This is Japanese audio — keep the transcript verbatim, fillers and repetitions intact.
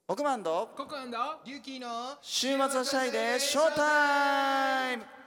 億万とココアンドリュウキーの週末はシャイでショータイム。